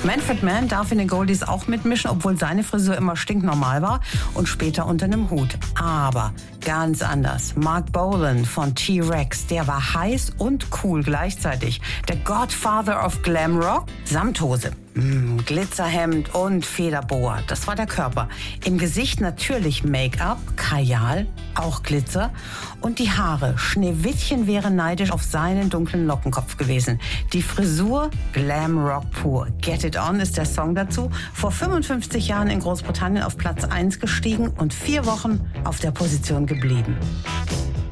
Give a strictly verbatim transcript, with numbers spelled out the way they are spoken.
Manfred Mann darf in den Goldies auch mitmischen, obwohl seine Frisur immer stinknormal war und später unter einem Hut. Aber ganz anders. Mark Bolan von T-Rex, der war heiß und cool gleichzeitig. Der Godfather of Glam Rock, Samthose. Mm, Glitzerhemd und Federboa, das war der Körper. Im Gesicht natürlich Make-up, Kajal, auch Glitzer und die Haare. Schneewittchen wäre neidisch auf seinen dunklen Lockenkopf gewesen. Die Frisur, Glam Rock pur. Get It On ist der Song dazu. Vor fünfundfünfzig Jahren in Großbritannien auf Platz eins gestiegen und vier Wochen auf der Position geblieben.